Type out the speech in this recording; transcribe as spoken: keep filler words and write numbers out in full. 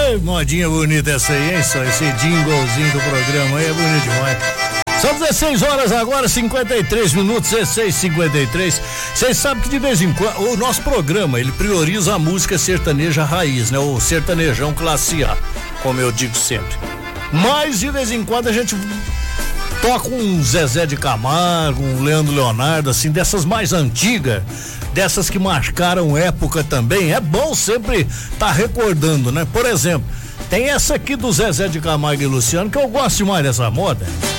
Ei, modinha bonita essa aí, hein? Só esse jinglezinho do programa aí é bonito demais. São dezesseis horas agora, cinquenta e três minutos, dezesseis e cinquenta e três. Vocês sabem que de vez em quando o nosso programa ele prioriza a música sertaneja raiz, né? O sertanejão classe A, como eu digo sempre. Mas de vez em quando a gente toca um Zezé de Camargo, um Leandro Leonardo, assim, dessas mais antigas, dessas que marcaram época também. É bom sempre estar tá recordando, né? Por exemplo, tem essa aqui do Zezé de Camargo e Luciano, que eu gosto demais dessa moda.